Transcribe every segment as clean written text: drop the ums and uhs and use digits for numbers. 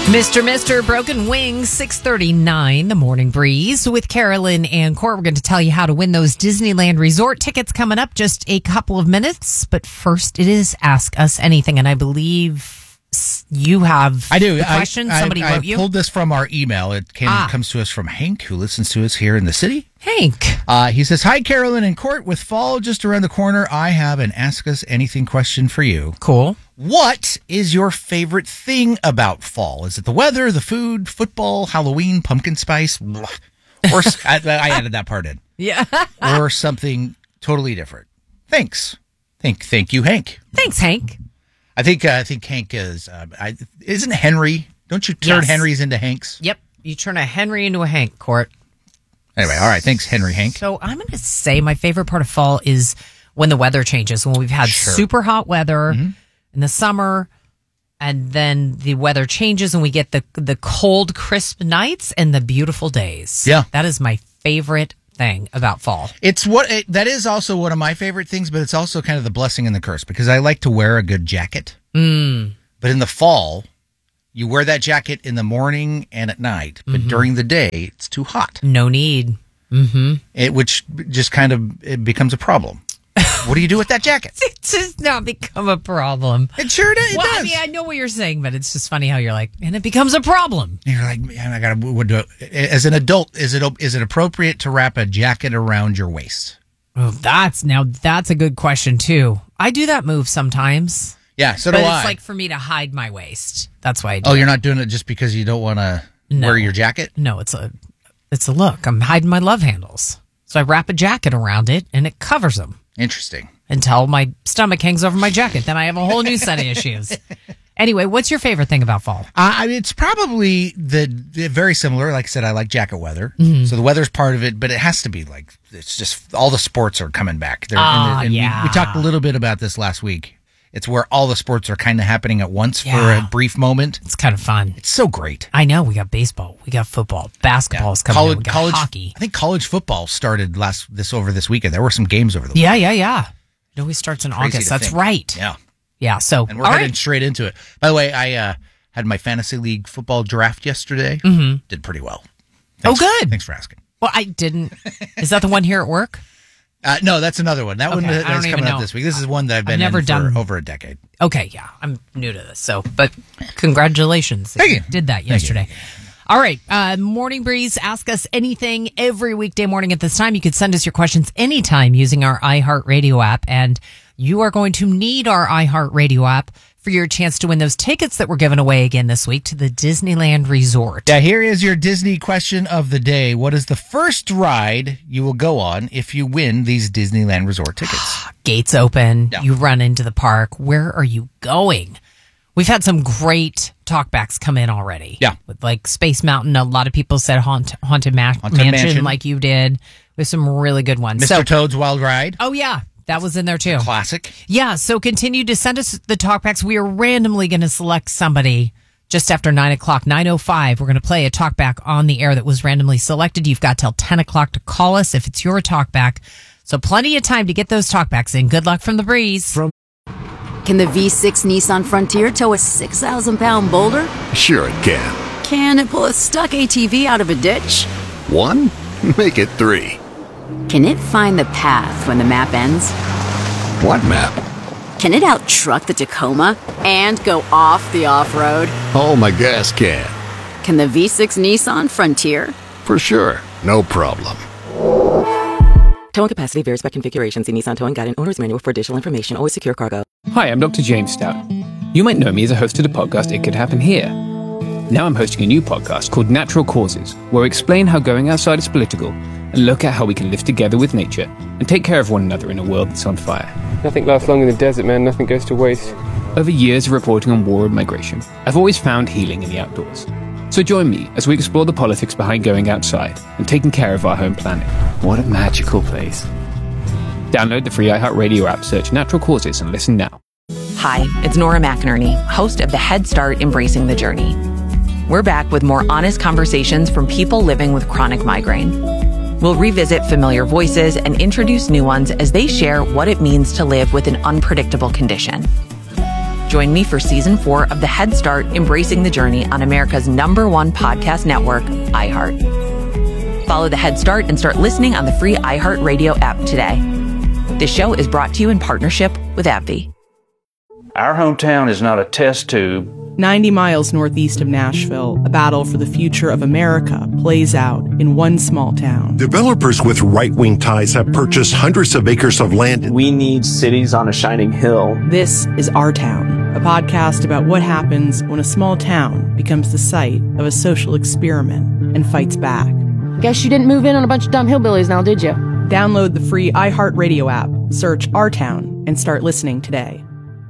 Mr. Broken Wings, 6:39, The Morning Breeze with Carolyn and Court. We're going to tell you how to win those Disneyland Resort tickets coming up just a couple of minutes. But first, it is Ask Us Anything, and I believe you have a question. Somebody wrote you. I pulled this from our email. It comes to us from Hank, who listens to us here in the city. Hank. He says, "Hi, Carolyn and Court. With fall just around the corner, I have an Ask Us Anything question for you. Cool. What is your favorite thing about fall? Is it the weather, the food, football, Halloween, pumpkin spice? Blah. Or I added that part in. Yeah. Or something totally different. Thanks. Thank you, Hank. Thanks, Hank. I think Hank is. Isn't Henry? Don't you turn Henrys into Hanks? Yep. You turn a Henry into a Hank, Court. Anyway, all right. Thanks, Henry Hank. So I'm going to say my favorite part of fall is when the weather changes. When we've had super hot weather in the summer, and then the weather changes and we get the cold, crisp nights and the beautiful days. Yeah, that is my favorite thing about fall. That is also one of my favorite things, but it's also kind of the blessing and the curse because I like to wear a good jacket. But in the fall, you wear that jacket in the morning and at night, but during the day, it's too hot. No need. Which just it becomes a problem. What do you do with that jacket? It does not become a problem. It sure does. Well, I mean, I know what you're saying, but it's just funny how you're like, and it becomes a problem. And you're like, man, what do as an adult, is it appropriate to wrap a jacket around your waist? Oh, that's a good question too. I do that move sometimes. Yeah, so do I. But it's like for me to hide my waist. That's why I do you're not doing it just because you don't want to wear your jacket? No, it's a look. I'm hiding my love handles. So I wrap a jacket around it and it covers them. Interesting. Until my stomach hangs over my jacket. Then I have a whole new set of issues. Anyway, what's your favorite thing about fall? It's probably very similar. Like I said, I like jacket weather. So the weather's part of it, but it has to be like, it's just all the sports are coming back. We talked a little bit about this last week. It's where all the sports are kind of happening at once for a brief moment. It's kind of fun. It's so great. I know. We got baseball. We got football. Basketball's coming in. We got hockey. I think college football started over this weekend. There were some games over the weekend. Yeah. It always starts in August. That's right. Yeah. So, and we're heading straight into it. By the way, I had my fantasy league football draft yesterday. Did pretty well. Thanks, good. Thanks for asking. Well, I didn't. Is that the one here at work? No, that's another one. That one is coming up this week. This is one that I've been in for over a decade. Okay, yeah. I'm new to this. But congratulations. Thank you. Did that yesterday. All right. Morning Breeze, Ask Us Anything every weekday morning at this time. You could send us your questions anytime using our iHeartRadio app. And you are going to need our iHeartRadio app for your chance to win those tickets that we're giving away again this week to the Disneyland Resort. Yeah, here is your Disney question of the day. What is the first ride you will go on if you win these Disneyland Resort tickets? Gates open. Yeah. You run into the park. Where are you going? We've had some great talkbacks come in already. Yeah. With like Space Mountain. A lot of people said Haunted Mansion like you did. With some really good ones. Mr. Toad's Wild Ride. Oh, yeah. That was in there too. Classic. Yeah, so continue to send us the talkbacks. We are randomly going to select somebody just after 9 o'clock, 9:05. We're going to play a talkback on the air that was randomly selected. You've got till 10 o'clock to call us if it's your talkback. So plenty of time to get those talkbacks in. Good luck from the Breeze. Can the V6 Nissan Frontier tow a 6,000-pound boulder? Sure it can. Can it pull a stuck ATV out of a ditch? 1? Make it 3. Can it find the path when the map ends? What map? Can it out-truck the Tacoma and go off the off-road? Oh, my gas can. Can the V6 Nissan Frontier? For sure. No problem. Towing capacity varies by configuration. See Nissan Towing Guide and Owner's Manual for additional information. Always secure cargo. Hi, I'm Dr. James Stout. You might know me as a host of the podcast It Could Happen Here. Now I'm hosting a new podcast called Natural Causes, where I explain how going outside is political and look at how we can live together with nature and take care of one another in a world that's on fire. Nothing lasts long in the desert, man. Nothing goes to waste. Over years of reporting on war and migration, I've always found healing in the outdoors. So join me as we explore the politics behind going outside and taking care of our home planet. What a magical place. Download the free iHeartRadio app, search Natural Causes, and listen now. Hi, it's Nora McInerney, host of the Head Start Embracing the Journey. We're back with more honest conversations from people living with chronic migraine. We'll revisit familiar voices and introduce new ones as they share what it means to live with an unpredictable condition. Join me for season 4 of the Head Start Embracing the Journey on America's #1 podcast network, iHeart. Follow the Head Start and start listening on the free iHeartRadio app today. This show is brought to you in partnership with AbbVie. Our hometown is not a test tube. 90 miles northeast of Nashville, a battle for the future of America plays out in one small town. Developers with right-wing ties have purchased hundreds of acres of land. We need cities on a shining hill. This is Our Town, a podcast about what happens when a small town becomes the site of a social experiment and fights back. Guess you didn't move in on a bunch of dumb hillbillies now, did you? Download the free iHeartRadio app, search Our Town, and start listening today.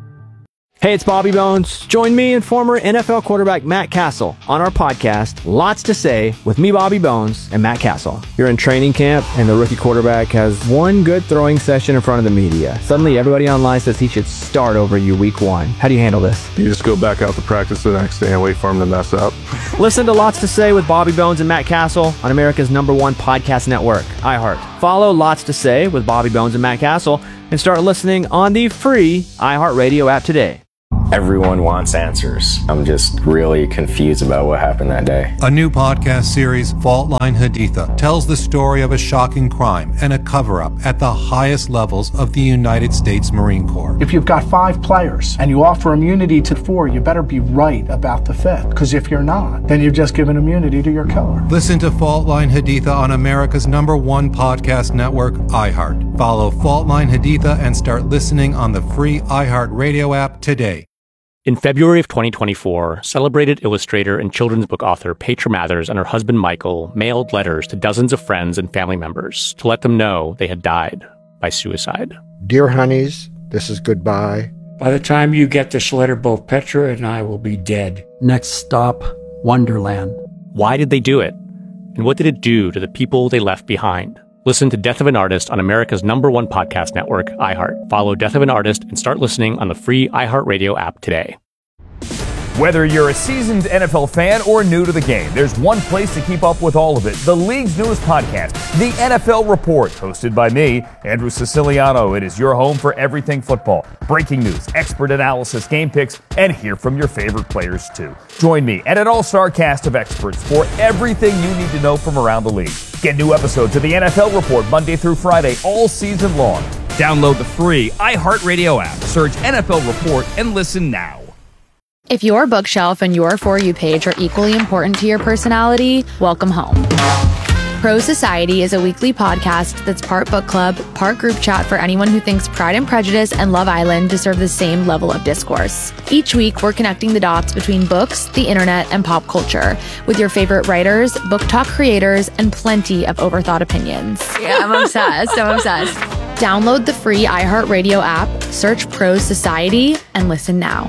Hey, it's Bobby Bones. Join me and former NFL quarterback Matt Castle on our podcast, Lots to Say, with me, Bobby Bones, and Matt Castle. You're in training camp, and the rookie quarterback has one good throwing session in front of the media. Suddenly, everybody online says he should start over you week 1. How do you handle this? You just go back out to practice the next day and wait for him to mess up. Listen to Lots to Say with Bobby Bones and Matt Castle on America's #1 podcast network, iHeart. Follow Lots to Say with Bobby Bones and Matt Castle and start listening on the free iHeartRadio app today. Everyone wants answers. I'm just really confused about what happened that day. A new podcast series, Fault Line Haditha, tells the story of a shocking crime and a cover-up at the highest levels of the United States Marine Corps. If you've got 5 players and you offer immunity to 4, you better be right about the 5th. Because if you're not, then you've just given immunity to your killer. Listen to Fault Line Haditha on America's #1 podcast network, iHeart. Follow Fault Line Haditha and start listening on the free iHeartRadio app today. In February of 2024, celebrated illustrator and children's book author Petra Mathers and her husband Michael mailed letters to dozens of friends and family members to let them know they had died by suicide. Dear honeys, this is goodbye. By the time you get this letter, both Petra and I will be dead. Next stop, Wonderland. Why did they do it? And what did it do to the people they left behind? Listen to Death of an Artist on America's #1 podcast network, iHeart. Follow Death of an Artist and start listening on the free iHeartRadio app today. Whether you're a seasoned NFL fan or new to the game, there's one place to keep up with all of it. The league's newest podcast, The NFL Report, hosted by me, Andrew Siciliano. It is your home for everything football. Breaking news, expert analysis, game picks, and hear from your favorite players too. Join me and an all-star cast of experts for everything you need to know from around the league. Get new episodes of The NFL Report Monday through Friday all season long. Download the free iHeartRadio app. Search NFL Report and listen now. If your bookshelf and your For You page are equally important to your personality, welcome home. Pro Society is a weekly podcast that's part book club, part group chat for anyone who thinks Pride and Prejudice and Love Island deserve the same level of discourse. Each week, we're connecting the dots between books, the internet, and pop culture with your favorite writers, book talk creators, and plenty of overthought opinions. Yeah, I'm obsessed. Download the free iHeartRadio app, search Pro Society, and listen now.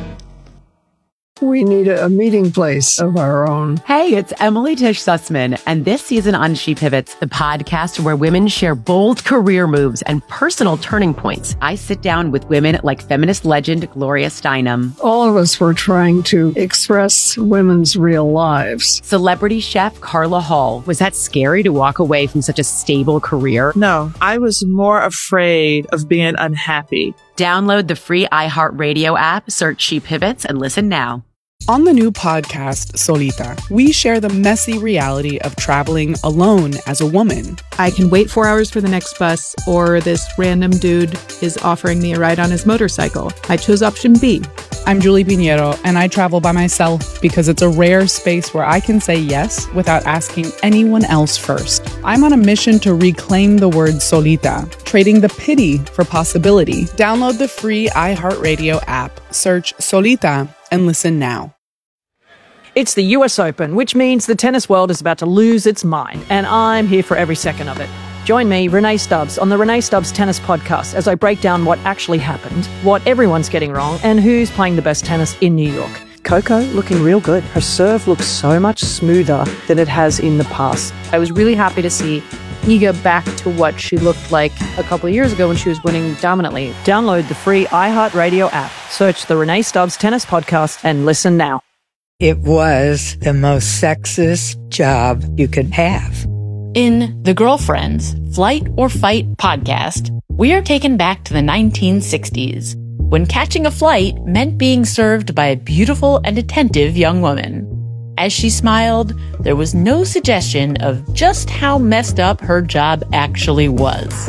We need a meeting place of our own. Hey, it's Emily Tish Sussman, and this season on She Pivots, the podcast where women share bold career moves and personal turning points. I sit down with women like feminist legend Gloria Steinem. All of us were trying to express women's real lives. Celebrity chef Carla Hall. Was that scary to walk away from such a stable career? No, I was more afraid of being unhappy. Download the free iHeartRadio app, search She Pivots, and listen now. On the new podcast, Solita, we share the messy reality of traveling alone as a woman. I can wait 4 hours for the next bus, or this random dude is offering me a ride on his motorcycle. I chose option B. I'm Julie Pinheiro, and I travel by myself because it's a rare space where I can say yes without asking anyone else first. I'm on a mission to reclaim the word solita, trading the pity for possibility. Download the free iHeartRadio app, search Solita, and listen now. It's the US Open, which means the tennis world is about to lose its mind, and I'm here for every second of it. Join me, Renee Stubbs, on the Renee Stubbs Tennis Podcast as I break down what actually happened, what everyone's getting wrong, and who's playing the best tennis in New York. Coco looking real good. Her serve looks so much smoother than it has in the past. I was really happy to see Iga back to what she looked like a couple of years ago when she was winning dominantly. Download the free iHeartRadio app. Search the Renee Stubbs Tennis Podcast and listen now. It was the most sexist job you could have. In The Girlfriends, Flight or Fight podcast, we are taken back to the 1960s, when catching a flight meant being served by a beautiful and attentive young woman. As she smiled, there was no suggestion of just how messed up her job actually was.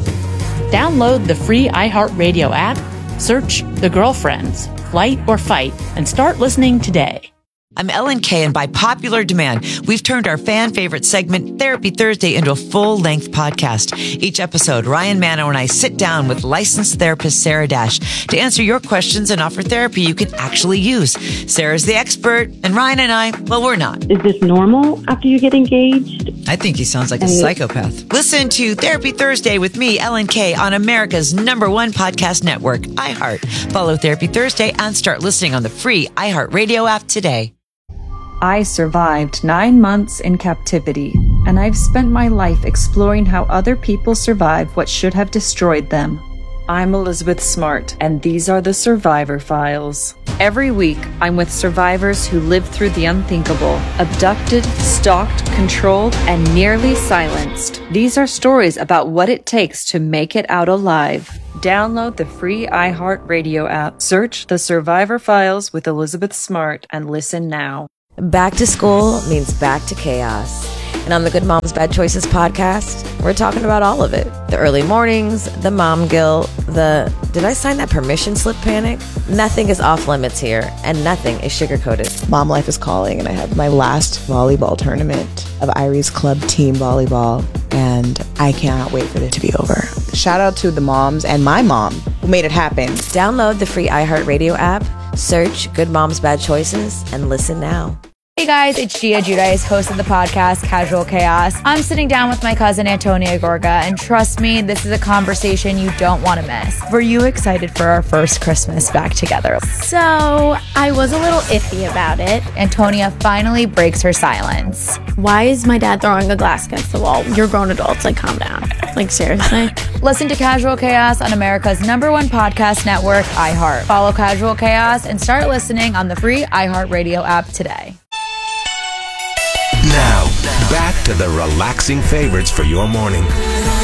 Download the free iHeartRadio app, search The Girlfriends, Flight or Fight, and start listening today. I'm Ellen Kay, and by popular demand, we've turned our fan favorite segment, Therapy Thursday, into a full-length podcast. Each episode, Ryan Mano and I sit down with licensed therapist Sarah Dash to answer your questions and offer therapy you can actually use. Sarah's the expert, and Ryan and I, well, we're not. Is this normal after you get engaged? I think he sounds like a psychopath. Listen to Therapy Thursday with me, Ellen Kay, on America's #1 podcast network, iHeart. Follow Therapy Thursday and start listening on the free iHeartRadio app today. I survived 9 months in captivity, and I've spent my life exploring how other people survive what should have destroyed them. I'm Elizabeth Smart, and these are the Survivor Files. Every week, I'm with survivors who lived through the unthinkable, abducted, stalked, controlled, and nearly silenced. These are stories about what it takes to make it out alive. Download the free iHeartRadio app, search The Survivor Files with Elizabeth Smart, and listen now. Back to school means back to chaos. And on the Good Moms Bad Choices podcast, we're talking about all of it. The early mornings, the mom guilt, the did I sign that permission slip panic? Nothing is off limits here, and nothing is sugar-coated. Mom life is calling, and I have my last volleyball tournament of Irie's Club team volleyball, and I cannot wait for it to be over. Shout out to the moms and my mom who made it happen. Download the free iHeartRadio app, search Good Moms Bad Choices, and listen now. Hey guys, it's Gia Giudice, host of the podcast Casual Chaos. I'm sitting down with my cousin Antonia Gorga, and trust me, this is a conversation you don't want to miss. Were you excited for our first Christmas back together? So, I was a little iffy about it. Antonia finally breaks her silence. Why is my dad throwing a glass against the wall? You're grown adults, like calm down. Like seriously? Listen to Casual Chaos on America's #1 podcast network, iHeart. Follow Casual Chaos and start listening on the free iHeartRadio app today. Now, back to the relaxing favorites for your morning.